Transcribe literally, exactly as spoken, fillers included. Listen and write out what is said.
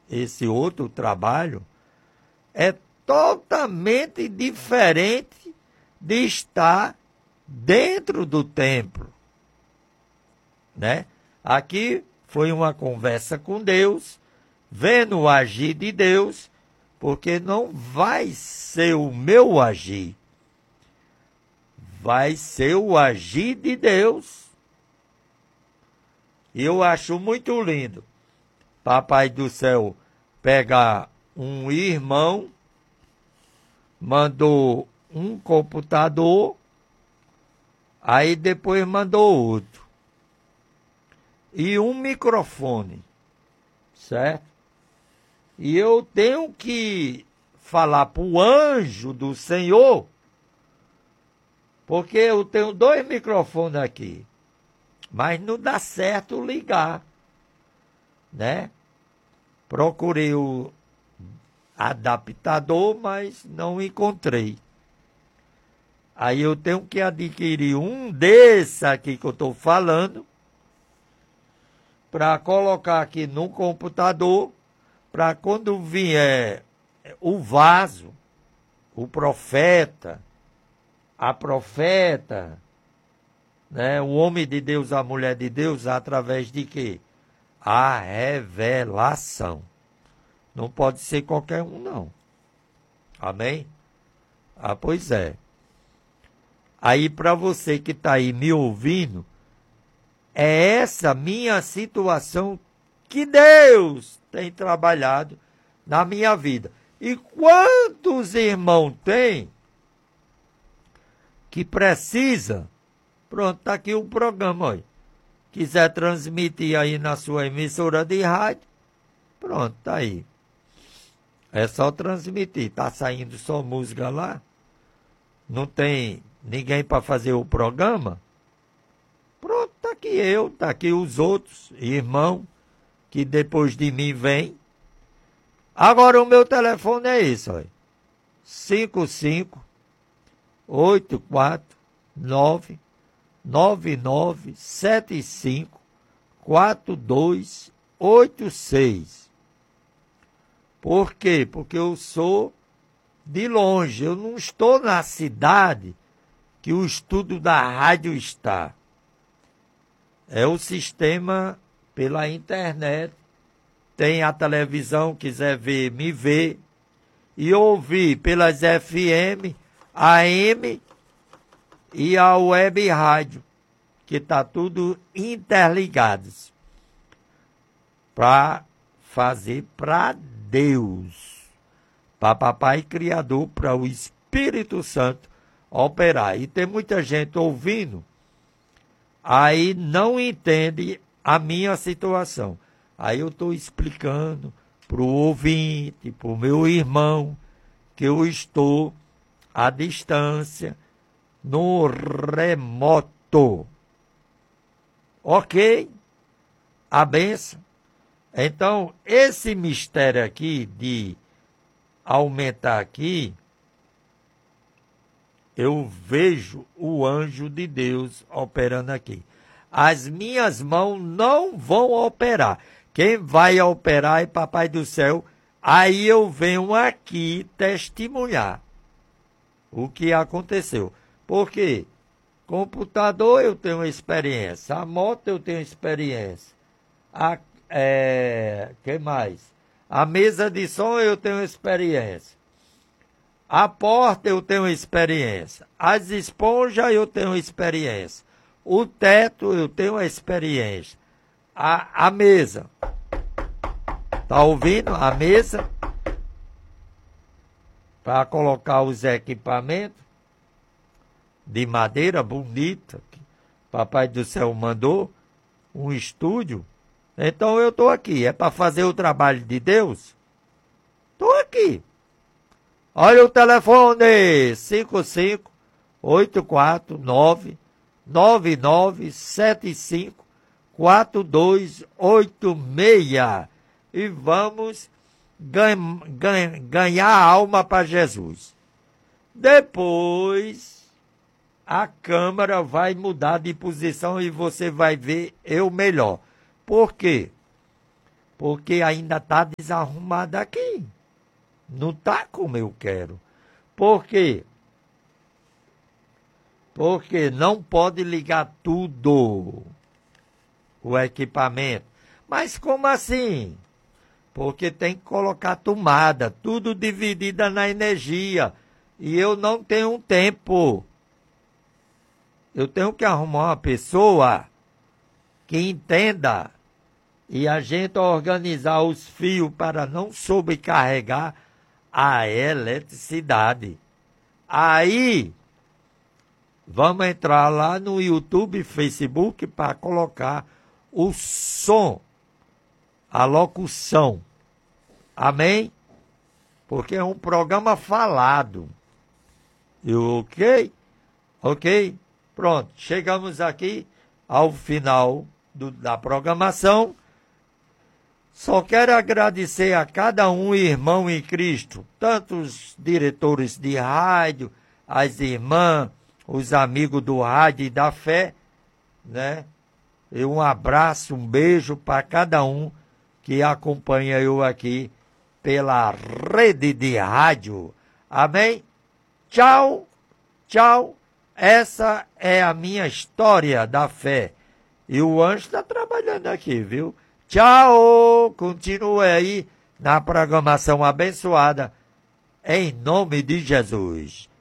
esse outro trabalho, é totalmente diferente de estar dentro do templo, né? Aqui foi uma conversa com Deus, vendo o agir de Deus, porque não vai ser o meu agir, vai ser o agir de Deus. E eu acho muito lindo Papai do Céu pegar um irmão, mandou um computador, aí depois mandou outro, e um microfone, certo? E eu tenho que falar para o anjo do Senhor, porque eu tenho dois microfones aqui, mas não dá certo ligar, né? Procurei o adaptador, mas não encontrei. Aí eu tenho que adquirir um desses aqui que eu estou falando, para colocar aqui no computador, para quando vier o vaso, o profeta, a profeta, né, o homem de Deus, a mulher de Deus, através de quê? A revelação. Não pode ser qualquer um, não. Amém? Ah, pois é. Aí, para você que está aí me ouvindo, é essa minha situação que Deus tem trabalhado na minha vida. E quantos irmãos tem que precisa? Pronto, está aqui o programa, olha. Quiser transmitir aí na sua emissora de rádio, pronto, está aí. É só transmitir. Está saindo só música lá? Não tem ninguém para fazer o programa? Pronto, está aqui eu, está aqui os outros irmãos que depois de mim vêm. Agora o meu telefone é esse, olha. cinco cinco oito quatro nove nove nove sete cinco quatro dois oito seis. Por quê? Porque eu sou de longe, eu não estou na cidade que o estúdio da rádio está. É o sistema pela internet, tem a televisão, quiser ver, me ver, e ouvir pelas F M, A M e a web rádio, que está tudo interligados, para fazer para Deus, para Papai Criador, para o Espírito Santo operar. E tem muita gente ouvindo, aí não entende a minha situação. Aí eu estou explicando para o ouvinte, para o meu irmão, que eu estou à distância, no remoto. Ok? A benção. Então, esse mistério aqui de aumentar aqui, eu vejo o anjo de Deus operando aqui. As minhas mãos não vão operar. Quem vai operar é Papai do Céu. Aí eu venho aqui testemunhar o que aconteceu. Por quê? Computador eu tenho experiência. A moto eu tenho experiência. A, é, que mais? A mesa de som eu tenho experiência. A porta eu tenho experiência. As esponjas eu tenho experiência. O teto eu tenho experiência. A, a mesa. Tá ouvindo? A mesa. Para colocar os equipamentos de madeira bonita. Que Papai do Céu mandou. Um estúdio. Então eu estou aqui. É para fazer o trabalho de Deus? Estou aqui. Olha o telefone, cinco cinco oito quatro nove nove nove sete cinco quatro dois oito seis. E vamos ganha, ganha, ganhar alma para Jesus. Depois, a câmera vai mudar de posição e você vai ver eu melhor. Por quê? porque ainda está desarrumado aqui. Não está como eu quero. Por quê? Porque não pode ligar tudo o equipamento. Mas como assim? Porque tem que colocar tomada, tudo dividida na energia. E eu não tenho tempo. Eu tenho que arrumar uma pessoa que entenda e a gente organizar os fios para não sobrecarregar a eletricidade. Aí, vamos entrar lá no YouTube e Facebook para colocar o som, a locução. Amém? Porque é um programa falado. Eu, ok? Ok? Pronto, chegamos aqui ao final do, da programação. Só quero agradecer a cada um irmão em Cristo, tanto os diretores de rádio, as irmãs, os amigos do rádio e da fé, né? E um abraço, um beijo para cada um que acompanha eu aqui pela rede de rádio. Amém? Tchau, tchau. Essa é a minha história da fé. E o anjo está trabalhando aqui, viu? Tchau! Continue aí na programação abençoada, em nome de Jesus.